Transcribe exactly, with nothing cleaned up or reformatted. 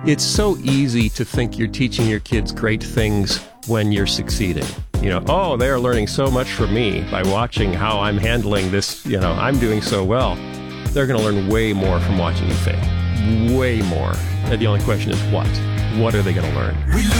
It's so easy to think you're teaching your kids great things when you're succeeding. You know, oh, they're learning so much from me by watching how I'm handling this. You know, I'm doing so well. They're going to learn way more from watching you fail. Way more. And the only question is what? What are they going to learn?